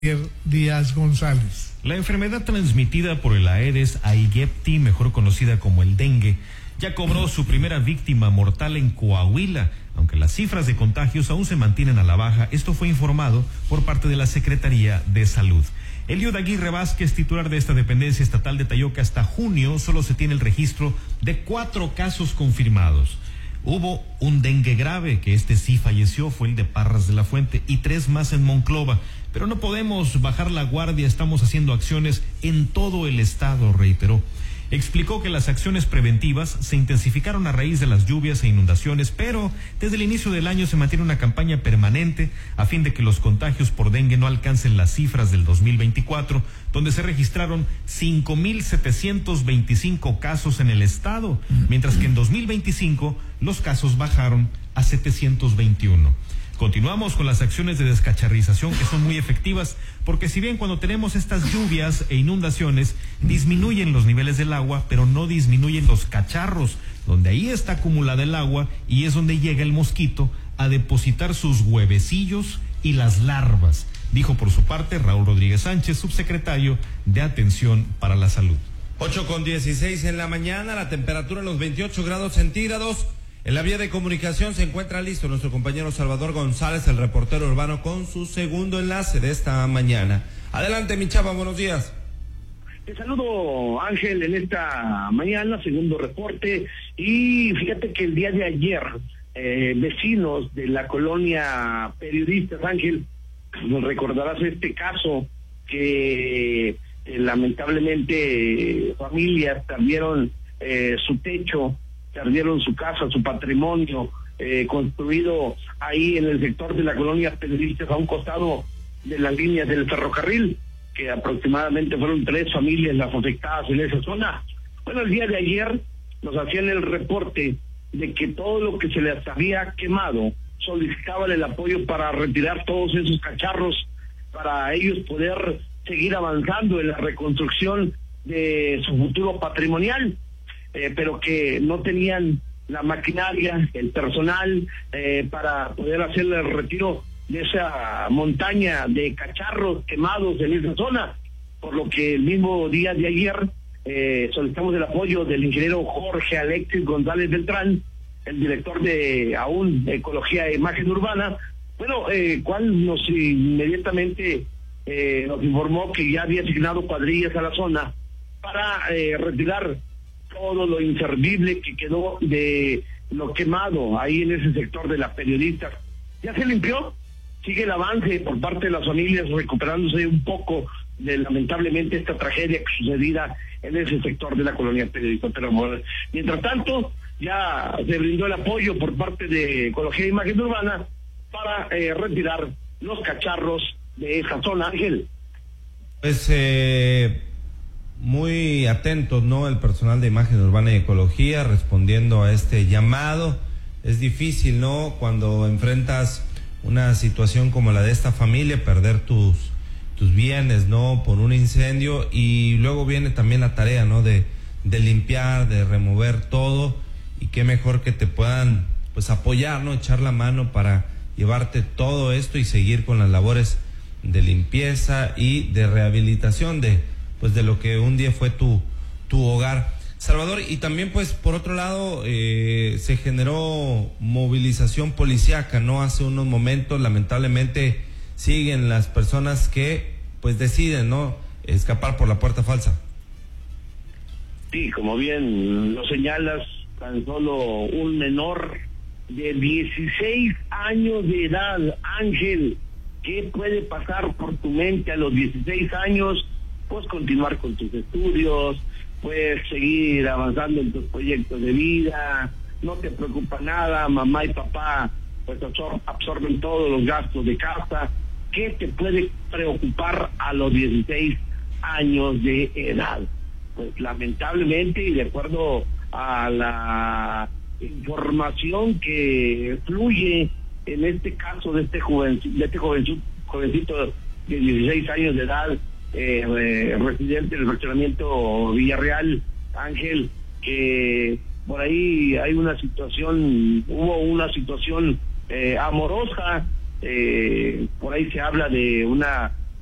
Díaz González. La enfermedad transmitida por el Aedes aegypti, mejor conocida como el dengue, ya cobró su primera víctima mortal en Coahuila. Aunque las cifras de contagios aún se mantienen a la baja, esto fue informado por parte de la Secretaría de Salud. Eliud Aguirre Vázquez, titular de esta dependencia estatal, detalló que hasta junio solo se tiene el registro de 4 casos confirmados. Hubo un dengue grave, que sí falleció, fue el de Parras de la Fuente, y 3 más en Monclova. Pero no podemos bajar la guardia, estamos haciendo acciones en todo el estado, reiteró. Explicó que las acciones preventivas se intensificaron a raíz de las lluvias e inundaciones, pero desde el inicio del año se mantiene una campaña permanente a fin de que los contagios por dengue no alcancen las cifras del 2024, donde se registraron 5,725 casos en el estado, mientras que en 2025 los casos bajaron a 721. Continuamos con las acciones de descacharrización, que son muy efectivas, porque si bien cuando tenemos estas lluvias e inundaciones disminuyen los niveles del agua, pero no disminuyen los cacharros, donde ahí está acumulada el agua y es donde llega el mosquito a depositar sus huevecillos y las larvas, dijo por su parte Raúl Rodríguez Sánchez, subsecretario de Atención para la Salud. 8:16 en la mañana, la temperatura en los 28 grados centígrados. En la vía de comunicación se encuentra listo nuestro compañero Salvador González, el reportero urbano, con su segundo enlace de esta mañana. Adelante, mi chava, buenos días. Te saludo, Ángel, en esta mañana, segundo reporte. Y fíjate que el día de ayer, vecinos de la colonia Periodistas, Ángel, nos recordarás este caso que lamentablemente familias perdieron su techo, perdieron su casa, su patrimonio construido ahí en el sector de la colonia Periodistas, a un costado de las líneas del ferrocarril, que aproximadamente fueron 3 familias las afectadas en esa zona. Bueno, el día de ayer nos hacían el reporte de que todo lo que se les había quemado solicitaban el apoyo para retirar todos esos cacharros, para ellos poder seguir avanzando en la reconstrucción de su futuro patrimonial. Pero que no tenían la maquinaria, el personal, para poder hacer el retiro de esa montaña de cacharros quemados en esa zona, por lo que el mismo día de ayer solicitamos el apoyo del ingeniero Jorge Alexis González Beltrán, el director de AUN, Ecología e Imagen Urbana, cual nos inmediatamente nos informó que ya había asignado cuadrillas a la zona para retirar todo lo inservible que quedó de lo quemado ahí en ese sector de la Periodista. Ya se limpió, sigue el avance por parte de las familias, recuperándose un poco de lamentablemente esta tragedia que sucedida en ese sector de la colonia Periodista. Pero mientras tanto, ya se brindó el apoyo por parte de Ecología e Imagen Urbana para retirar los cacharros de esa zona, Ángel. Pues muy atentos, ¿no? El personal de Imagen Urbana y Ecología respondiendo a este llamado. Es difícil, ¿no? Cuando enfrentas una situación como la de esta familia, perder tus bienes, ¿no? Por un incendio, y luego viene también la tarea, ¿no? De limpiar, de remover todo, y qué mejor que te puedan, pues, apoyar, ¿no? Echar la mano para llevarte todo esto y seguir con las labores de limpieza y de rehabilitación de lo que un día fue tu hogar, Salvador. Y también, pues, por otro lado, se generó movilización policíaca, ¿no? Hace unos momentos, lamentablemente, siguen las personas que, pues, deciden, ¿no? Escapar por la puerta falsa. Sí, como bien lo señalas, tan solo un menor de 16 años de edad, Ángel. ¿Qué puede pasar por tu mente a los 16 años? Pues continuar con tus estudios, pues seguir avanzando en tus proyectos de vida, no te preocupa nada, mamá y papá pues absorben todos los gastos de casa. ¿Qué te puede preocupar a los 16 años de edad? Pues lamentablemente, y de acuerdo a la información que fluye en este caso de este jovencito de 16 años de edad, residente del fraccionamiento Villarreal, Ángel, que por ahí hay hubo una situación amorosa, por ahí se habla de una